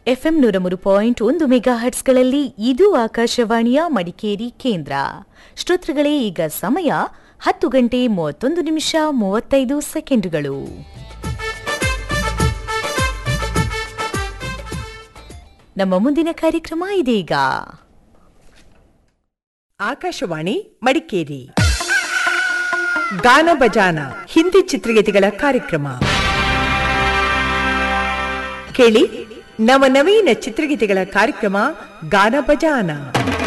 FM 103.1 ಮೆಗಾಹರ್ಟ್ಸ್ಗಳಲ್ಲಿ ಇದು ಆಕಾಶವಾಣಿಯ ಮಡಿಕೇರಿ ಕೇಂದ್ರ. ಶ್ರೋತೃಗಳೇ, ಈಗ ಸಮಯ 10:31 ನಮ್ಮ ಮುಂದಿನ ಕಾರ್ಯಕ್ರಮ ಇದೀಗ. ಆಕಾಶವಾಣಿ ಮಡಿಕೇರಿ ಗಾನ ಬಜಾನ ಹಿಂದಿ ಚಿತ್ರಗೀತೆಗಳ ಕಾರ್ಯಕ್ರಮ ಕೇಳಿ. ನವನವೀನ ಚಿತ್ರಗೀತೆಗಳ ಕಾರ್ಯಕ್ರಮ ಗಾನ ಬಜಾನ.